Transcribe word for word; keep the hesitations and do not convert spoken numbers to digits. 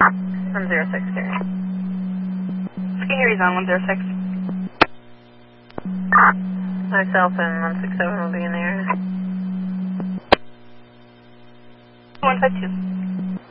one zero six, carry. Ski Harry's on one zero six. Myself and one six seven will be in the area. one five two.